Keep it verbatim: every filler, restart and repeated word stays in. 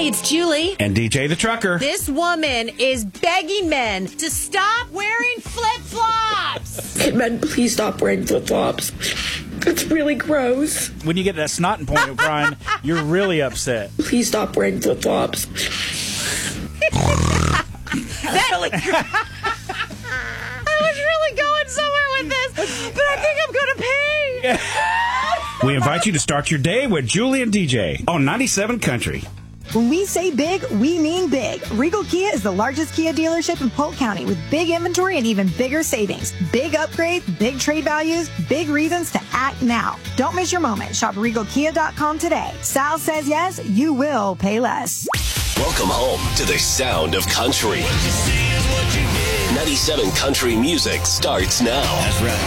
Hey, it's Julie. And D J the Trucker. This woman is begging men to stop wearing flip-flops. Hey, men, please stop wearing flip-flops. It's really gross. When you get that snotting point of Brian, you're really upset. Please stop wearing flip-flops. That really... I was really going somewhere with this, but I think I'm going to pay. We invite you to start your day with Julie and D J on ninety-seven Country. When we say big, we mean big. Regal Kia is the largest Kia dealership in Polk County with big inventory and even bigger savings. Big upgrades, big trade values, big reasons to act now. Don't miss your moment. Shop regal kia dot com today. Sal says yes, you will pay less. Welcome home to the sound of country. ninety-seven Country music starts now. That's right.